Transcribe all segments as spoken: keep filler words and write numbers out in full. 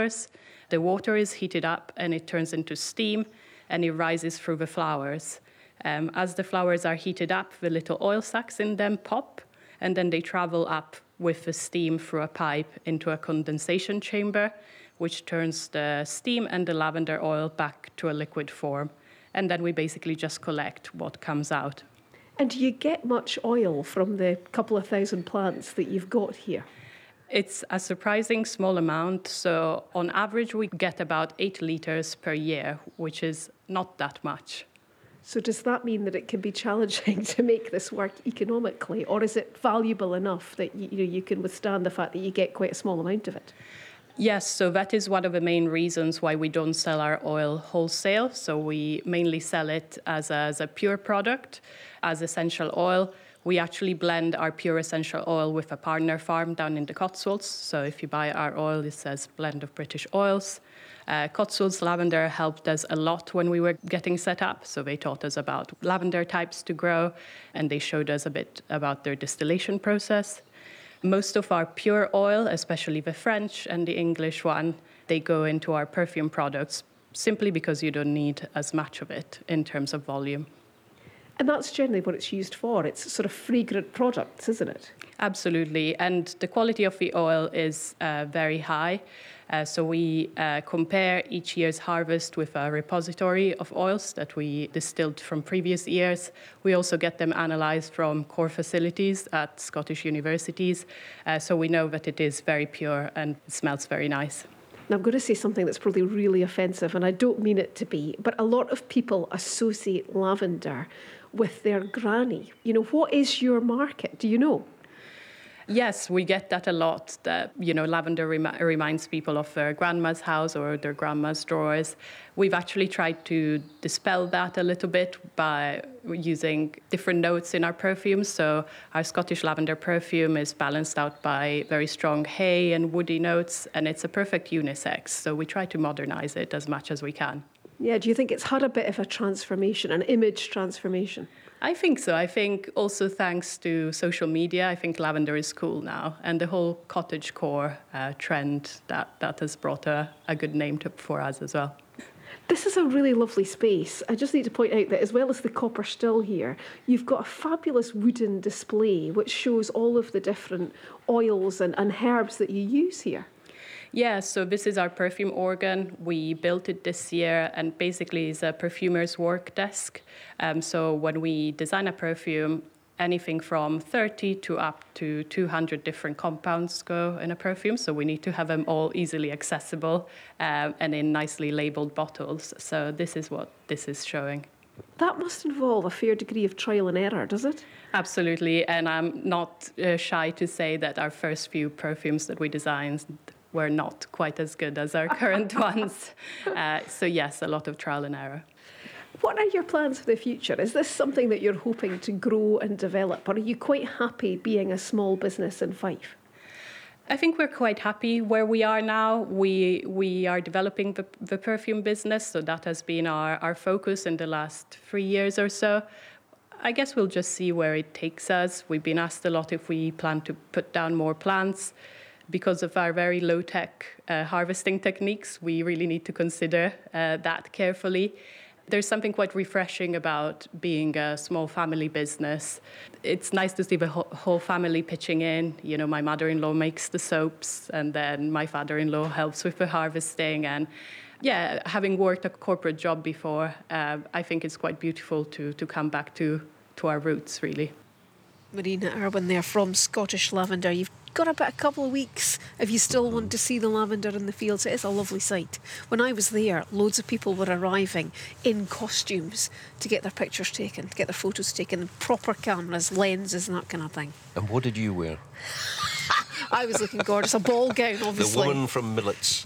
flowers. The water is heated up and it turns into steam and it rises through the flowers. Um, as the flowers are heated up, the little oil sacs in them pop, and then they travel up with the steam through a pipe into a condensation chamber, which turns the steam and the lavender oil back to a liquid form. And then we basically just collect what comes out. And do you get much oil from the couple of thousand plants that you've got here? It's a surprising small amount. So on average, we get about eight litres per year, which is not that much. So does that mean that it can be challenging to make this work economically, or is it valuable enough that you, you know, you can withstand the fact that you get quite a small amount of it? Yes, so that is one of the main reasons why we don't sell our oil wholesale. So we mainly sell it as a, as a pure product, as essential oil. We actually blend our pure essential oil with a partner farm down in the Cotswolds. So if you buy our oil, it says blend of British oils. Uh, Cotswolds Lavender helped us a lot when we were getting set up. So they taught us about lavender types to grow, and they showed us a bit about their distillation process. Most of our pure oil, especially the French and the English one, they go into our perfume products simply because you don't need as much of it in terms of volume. And that's generally what it's used for. It's sort of fragrant products, isn't it? Absolutely. And the quality of the oil is uh, very high. Uh, so we uh, compare each year's harvest with a repository of oils that we distilled from previous years. We also get them analysed from core facilities at Scottish universities. Uh, so we know that it is very pure and it smells very nice. Now, I'm going to say something that's probably really offensive, and I don't mean it to be, but a lot of people associate lavender with their granny. You know, what is your market? Do you know? Yes, we get that a lot. That, you know, lavender rem- reminds people of their grandma's house or their grandma's drawers. We've actually tried to dispel that a little bit by using different notes in our perfumes. So our Scottish lavender perfume is balanced out by very strong hay and woody notes, and it's a perfect unisex. So we try to modernize it as much as we can. Yeah, do you think it's had a bit of a transformation, an image transformation? I think so. I think also thanks to social media, I think lavender is cool now. And the whole cottagecore uh, trend, that, that has brought a, a good name to, for us as well. This is a really lovely space. I just need to point out that as well as the copper still here, you've got a fabulous wooden display which shows all of the different oils and, and herbs that you use here. Yeah, so this is our perfume organ. We built it this year, and basically it's a perfumer's work desk. Um, so when we design a perfume, anything from thirty to up to two hundred different compounds go in a perfume. So we need to have them all easily accessible um, and in nicely labeled bottles. So this is what this is showing. That must involve a fair degree of trial and error, does it? Absolutely, and I'm not uh, shy to say that our first few perfumes that we designed were not quite as good as our current ones. Uh, so yes, a lot of trial and error. What are your plans for the future? Is this something that you're hoping to grow and develop, or are you quite happy being a small business in Fife? I think we're quite happy where we are now. We we are developing the, the perfume business, so that has been our, our focus in the last three years or so. I guess we'll just see where it takes us. We've been asked a lot if we plan to put down more plants. Because of our very low-tech uh, harvesting techniques, we really need to consider uh, that carefully. There's something quite refreshing about being a small family business. It's nice to see the whole family pitching in. You know, my mother-in-law makes the soaps, and then my father-in-law helps with the harvesting. And yeah, having worked a corporate job before, uh, I think it's quite beautiful to to come back to, to our roots, really. Marina Irwin there from Scottish Lavender. You've got about a couple of weeks if you still want to see the lavender in the fields. It is a lovely sight. When I was there, loads of people were arriving in costumes to get their pictures taken, to get their photos taken, proper cameras, lenses and that kind of thing. And what did you wear? I was looking gorgeous. A ball gown, obviously. The woman from Millets.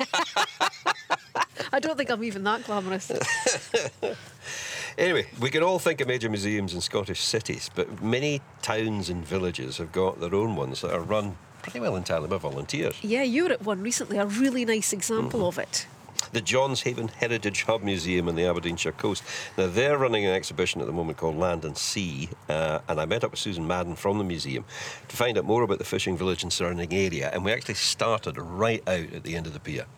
I don't think I'm even that glamorous. Anyway, we can all think of major museums in Scottish cities, but many towns and villages have got their own ones that are run pretty well entirely by volunteers. Yeah, you were at one recently, a really nice example mm-hmm. of it. The Johns Haven Heritage Hub Museum on the Aberdeenshire coast. Now, they're running an exhibition at the moment called Land and Sea, uh, and I met up with Susan Madden from the museum to find out more about the fishing village and surrounding area, and we actually started right out at the end of the pier.